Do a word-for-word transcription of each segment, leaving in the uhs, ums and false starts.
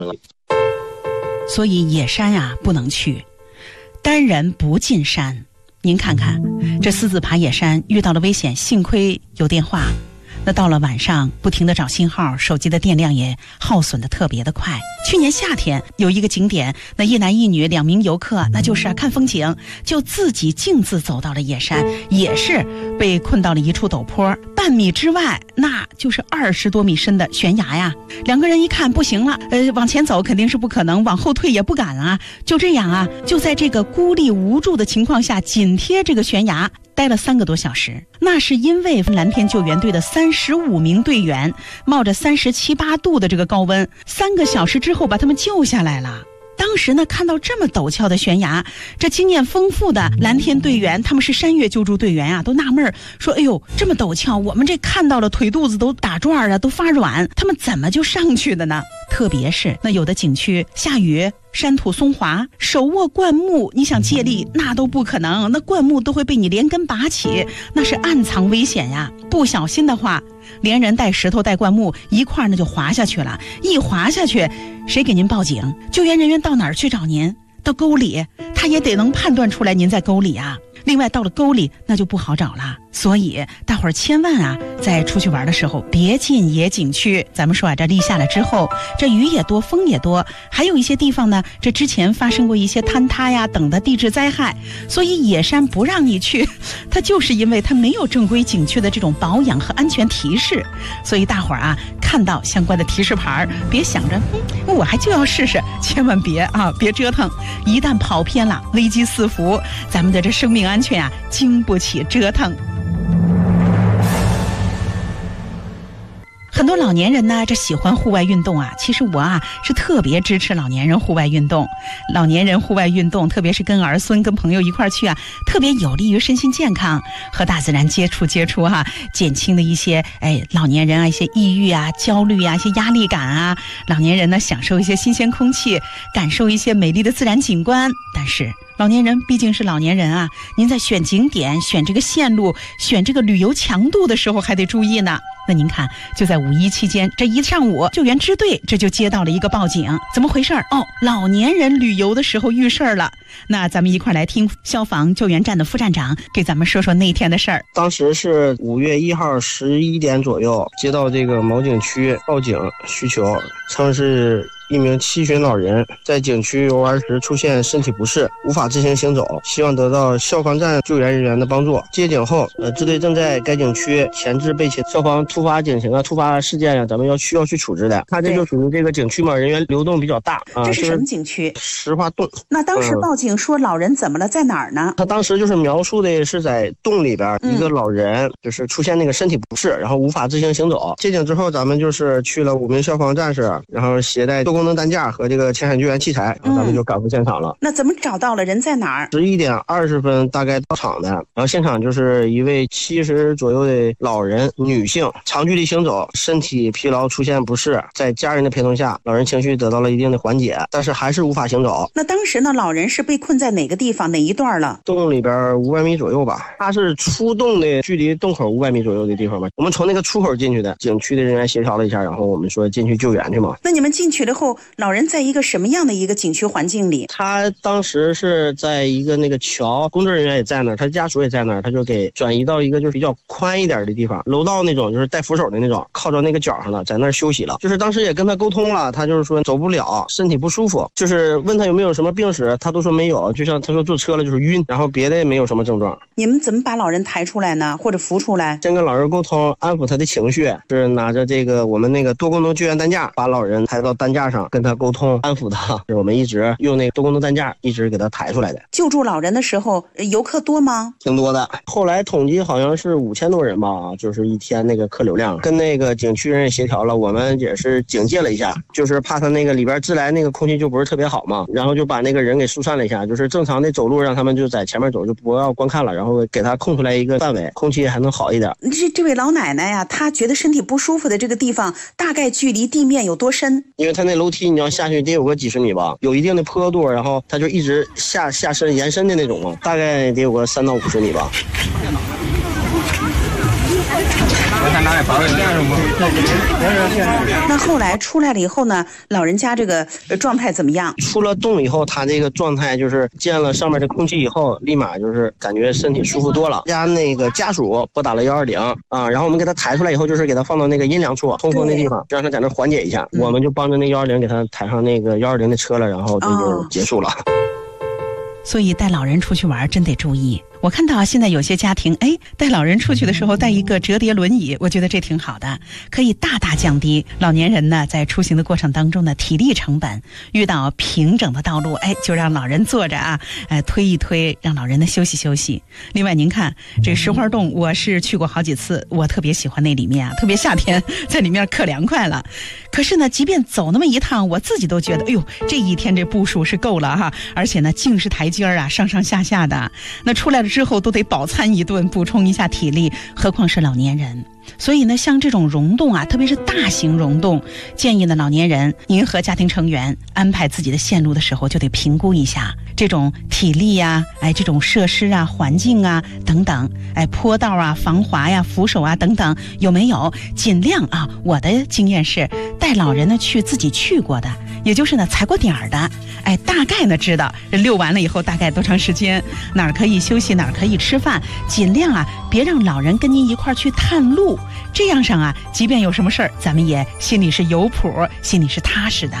所以野山呀、啊、不能去，单人不进山。您看看，这私自爬野山遇到了危险，幸亏有电话。那到了晚上不停地找信号，手机的电量也耗损得特别的快。去年夏天有一个景点，那一男一女两名游客，那就是、啊、看风景，就自己径自走到了野山，也是被困到了一处陡坡，半米之外那就是二十多米深的悬崖呀。两个人一看不行了，呃，往前走肯定是不可能，往后退也不敢啊。就这样啊，就在这个孤立无助的情况下，紧贴这个悬崖待了三个多小时。那是因为蓝天救援队的三十五名队员冒着三十七八度的这个高温，三个小时之后把他们救下来了。当时呢，看到这么陡峭的悬崖，这经验丰富的蓝天队员，他们是山岳救助队员啊，都纳闷儿说：“哎呦，这么陡峭，我们这看到了腿肚子都打转啊，都发软，他们怎么就上去的呢？”特别是那有的景区下雨，山土松滑，手握灌木，你想借力那都不可能，那灌木都会被你连根拔起，那是暗藏危险呀！不小心的话，连人带石头带灌木一块儿那就滑下去了，一滑下去，谁给您报警？救援人员到哪儿去找您？到沟里，他也得能判断出来您在沟里啊。另外到了沟里那就不好找了，所以大伙儿千万啊，在出去玩的时候别进野景区。咱们说啊，这立夏了之后，这雨也多，风也多，还有一些地方呢，这之前发生过一些坍塌呀等的地质灾害，所以野山不让你去，它就是因为它没有正规景区的这种保养和安全提示。所以大伙儿啊，看到相关的提示牌，别想着嗯，我还就要试试，千万别啊，别折腾，一旦跑偏了，危机四伏，咱们的这生命安全啊，经不起折腾。很多老年人呢，这喜欢户外运动啊。其实我啊是特别支持老年人户外运动。老年人户外运动，特别是跟儿孙、跟朋友一块去啊，特别有利于身心健康，和大自然接触接触哈、啊，减轻的一些哎老年人啊一些抑郁啊、焦虑啊、一些压力感啊。老年人呢，享受一些新鲜空气，感受一些美丽的自然景观。但是老年人毕竟是老年人啊，您在选景点、选这个线路、选这个旅游强度的时候还得注意呢。那您看，就在五一期间，这一上午救援支队这就接到了一个报警，怎么回事？哦，老年人旅游的时候遇事儿了。那咱们一块来听消防救援站的副站长给咱们说说那天的事儿。 当时是五月一号十一点左右，接到这个某景区报警需求，称是一名七旬老人在景区游玩时出现身体不适，无法自行行走，希望得到消防站救援人员的帮助。接警后，呃，支队正在该景区前置备齐消防突发警情啊、突发事件呀、啊，咱们要需要去处置的。他这就属于这个景区嘛，人员流动比较大啊。 这是什么景区？ 石化洞。 那当时报警说老人怎么了，在哪儿呢？ 他当时就是描述的是在洞里边，一个老人就是出现那个身体不适，然后无法自行行走。接警之后，咱们就是去了五名消防战士，然后携带多功能担架和这个浅海救援器材，然后咱们就赶赴现场了。 嗯、那怎么找到了？人在哪儿？ 十一点二十分大概到场的，然后现场就是一位七十左右的老人，女性，长距离行走，身体疲劳出现不适，在家人的陪同下，老人情绪得到了一定的缓解，但是还是无法行走。 那当时呢，老人是被困在哪个地方哪一段了？ 洞里边五百米左右吧，他是出洞的距离洞口五百米左右的地方吧。我们从那个出口进去的，景区的人员协调了一下，然后我们说进去救援去嘛。 那你们进去了后，老人在一个什么样的一个景区环境里？ 他当时是在一个那个桥，工作人员也在那儿，他家属也在那儿，他就给转移到一个就是比较宽一点的地方，楼道那种，就是带扶手的那种，靠着那个角上了，在那儿休息了。就是当时也跟他沟通了，他就是说走不了，身体不舒服，就是问他有没有什么病史，他都说没有，就像他说坐车了就是晕，然后别的没有什么症状。 你们怎么把老人抬出来呢？或者扶出来？ 先跟老人沟通，安抚他的情绪，是拿着这个我们那个多功能救援担架，把老人抬到担架上，跟他沟通，安抚他。是我们一直用那个多功能担架一直给他抬出来的。 救助老人的时候，游客多吗？ 挺多的，后来统计好像是五千多人吧，就是一天那个客流量。跟那个景区人也协调了，我们也是警戒了一下，就是怕他那个里边自来那个空气就不是特别好嘛，然后就把那个人给疏散了一下，就是正常的走路让他们就在前面走，就不要观看了，然后给他空出来一个范围，空气还能好一点。 这这位老奶奶呀，她觉得身体不舒服的这个地方大概距离地面有多深？ 因为他那楼梯你要下去得有个几十米吧，有一定的坡度，然后他就一直下下深延伸的那种，大概得有个三到五十米吧。 那后来出来了以后呢，老人家这个状态怎么样？ 出了洞以后，他这个状态就是见了上面的空气以后，立马就是感觉身体舒服多了。家那个家属拨打了幺二零啊，然后我们给他抬出来以后，就是给他放到那个阴凉处通风那地方，让他在那缓解一下。嗯、我们就帮着那幺二零给他抬上那个幺二零的车了，然后这就结束了。哦， 所以带老人出去玩真得注意。我看到现在有些家庭，哎，带老人出去的时候带一个折叠轮椅，我觉得这挺好的，可以大大降低老年人呢在出行的过程当中的体力成本。遇到平整的道路，哎，就让老人坐着啊，哎，推一推，让老人呢休息休息。另外，您看这石花洞，我是去过好几次，我特别喜欢那里面啊，特别夏天在里面可凉快了。可是呢，即便走那么一趟，我自己都觉得，哎呦，这一天这步数是够了哈，而且呢，尽是台阶啊，上上下下的，那出来了之后都得饱餐一顿，补充一下体力，何况是老年人。所以呢，像这种溶洞啊，特别是大型溶洞，建议呢老年人，您和家庭成员安排自己的线路的时候，就得评估一下这种体力呀、啊，哎，这种设施啊、环境啊等等，哎，坡道啊、防滑呀、扶手啊等等有没有？尽量啊，我的经验是带老人呢去自己去过的，也就是呢踩过点儿的，哎，大概呢知道溜完了以后大概多长时间，哪儿可以休息，哪儿可以吃饭，尽量啊别让老人跟您一块儿去探路。这样上啊，即便有什么事儿，咱们也心里是有谱，心里是踏实的。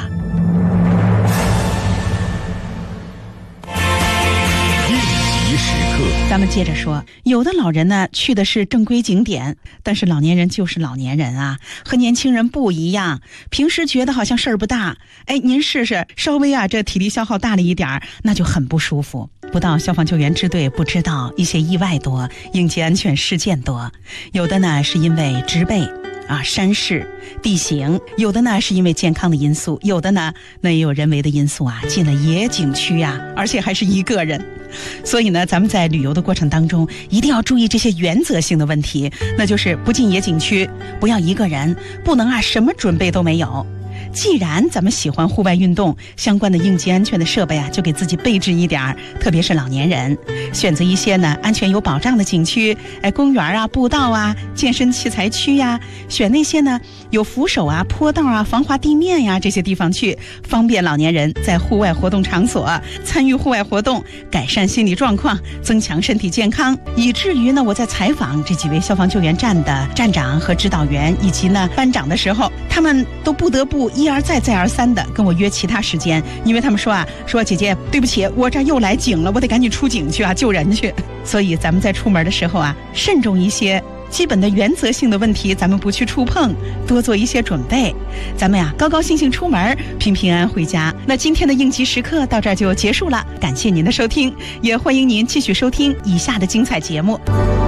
应急时刻， 咱们接着说，有的老人呢去的是正规景点，但是老年人就是老年人啊，和年轻人不一样。平时觉得好像事儿不大，哎，您试试，稍微啊这体力消耗大了一点儿，那就很不舒服。不到消防救援支队不知道，一些意外多，应急安全事件多。有的呢是因为植被啊、山势、地形，有的呢是因为健康的因素，有的呢那也有人为的因素啊，进了野景区呀、啊，而且还是一个人。所以呢，咱们在旅游的过程当中，一定要注意这些原则性的问题，那就是不进野景区，不要一个人，不能啊什么准备都没有。既然咱们喜欢户外运动，相关的应急安全的设备啊，就给自己备置一点儿，特别是老年人，选择一些呢安全有保障的景区，哎，公园啊、步道啊、健身器材区呀、啊，选那些呢有扶手啊、坡道啊、防滑地面呀、啊、这些地方去，方便老年人在户外活动场所参与户外活动，改善心理状况，增强身体健康。以至于呢，我在采访这几位消防救援站的站长和指导员以及呢班长的时候，他们都不得不一而再再而三的跟我约其他时间，因为他们说啊，说姐姐对不起，我这又来景了，我得赶紧出景去啊，救人去。所以咱们在出门的时候啊，慎重一些，基本的原则性的问题咱们不去触碰，多做一些准备，咱们呀高高兴兴出门，平平安安回家。那今天的应急时刻到这儿就结束了，感谢您的收听，也欢迎您继续收听以下的精彩节目。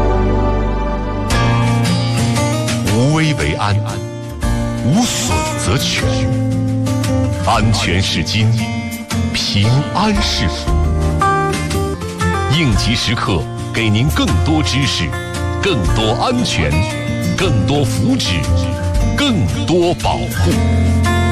无危为安，无损则全，安全是金，平安是福。应急时刻给您更多知识，更多安全，更多福祉，更多保护。